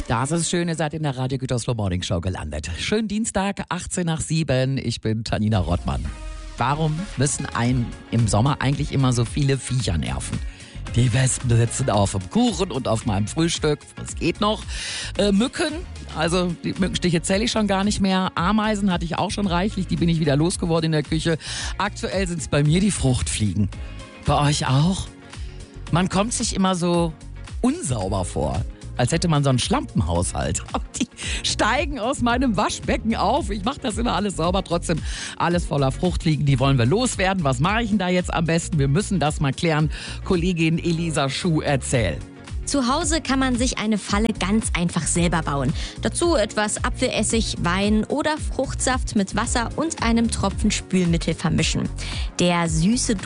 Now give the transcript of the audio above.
Das ist schön, ihr seid in der Radio Gütersloh Morning Show gelandet. Schönen Dienstag, 18 nach 7. Ich bin Tanina Rottmann. Warum müssen einen im Sommer eigentlich immer so viele Viecher nerven? Die Wespen sitzen auf dem Kuchen und auf meinem Frühstück. Das geht noch. Mücken, also die Mückenstiche zähle ich schon gar nicht mehr. Ameisen hatte ich auch schon reichlich, die bin ich wieder losgeworden in der Küche. Aktuell sind es bei mir die Fruchtfliegen. Bei euch auch? Man kommt sich immer so unsauber vor, als hätte man so einen Schlampenhaushalt. Die steigen aus meinem Waschbecken auf. Ich mache das immer alles sauber, trotzdem alles voller Fruchtfliegen. Die wollen wir loswerden. Was mache ich denn da jetzt am besten? Wir müssen das mal klären. Kollegin Elisa Schuh, erzähl. Zu Hause kann man sich eine Falle ganz einfach selber bauen. Dazu etwas Apfelessig, Wein oder Fruchtsaft mit Wasser und einem Tropfen Spülmittel vermischen. Der süße